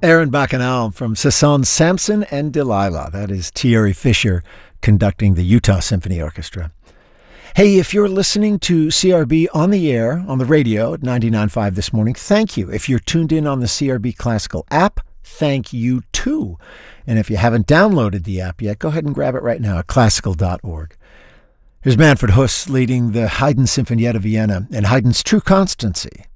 Aaron Bacchanal from Saison Samson and Delilah. That is Thierry Fisher conducting the Utah Symphony Orchestra. Hey, if you're listening to CRB on the air, on the radio at 99.5 this morning, thank you. If you're tuned in on the CRB Classical app, thank you too. And if you haven't downloaded the app yet, go ahead and grab it right now at classical.org. Here's Manfred Huss leading the Haydn Sinfonietta Vienna and Haydn's True Constancy.